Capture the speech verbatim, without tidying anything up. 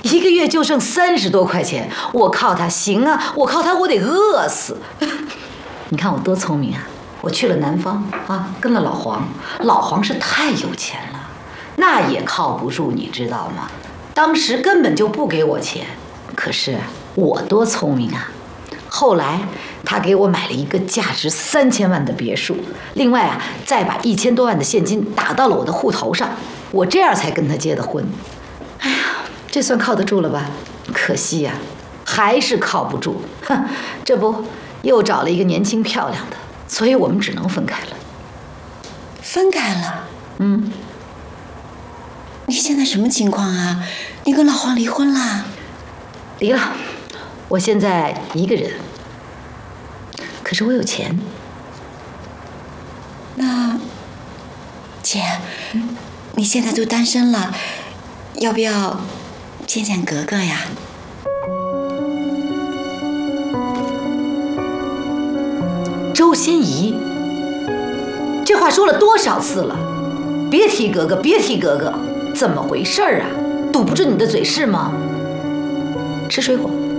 一个月就挣三十多块钱，我靠他行啊，我靠他我得饿死。你看我多聪明啊！我去了南方啊，跟了老黄，老黄是太有钱了，那也靠不住，你知道吗？当时根本就不给我钱，可是我多聪明啊！后来他给我买了一个价值三千万的别墅，另外啊，再把一千多万的现金打到了我的户头上，我这样才跟他结的婚。哎呀，这算靠得住了吧？可惜呀、啊，还是靠不住。哼，这不又找了一个年轻漂亮的，所以我们只能分开了。 分开了？ 嗯。 你现在什么情况啊？你跟老黄离婚啦？ 离了。我现在一个人，可是我有钱。 那，姐，嗯、你现在都单身了，要不要见见格格呀？ 周心怡，这话说了多少次了？别提格格，别提格格，怎么回事啊？堵不住你的嘴是吗？吃水果。